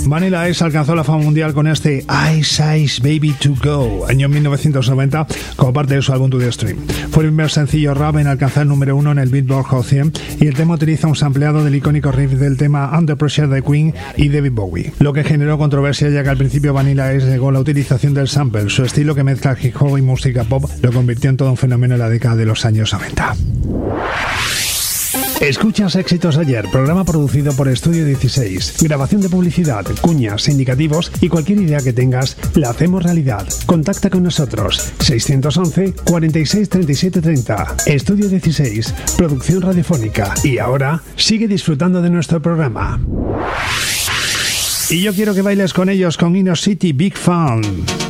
Vanilla Ice alcanzó la fama mundial con este Ice Ice Baby to Go, año 1990, como parte de su álbum To The Stream. Fue el primer sencillo rap en alcanzar el número 1 en el Billboard Hot 100 y el tema utiliza un sampleado del icónico riff del tema Under Pressure de Queen y David Bowie, lo que generó controversia ya que al principio Vanilla Ice negó la utilización del sample. Su estilo, que mezcla hip hop y música pop, lo convirtió en todo un fenómeno en la década de los años 90. Escuchas Éxitos Ayer, programa producido por Estudio 16. Grabación de publicidad, cuñas, indicativos y cualquier idea que tengas, la hacemos realidad. Contacta con nosotros. 611 46 37 30. Estudio 16, producción radiofónica. Y ahora, sigue disfrutando de nuestro programa. Y yo quiero que bailes con ellos, con Inner City Big Fun.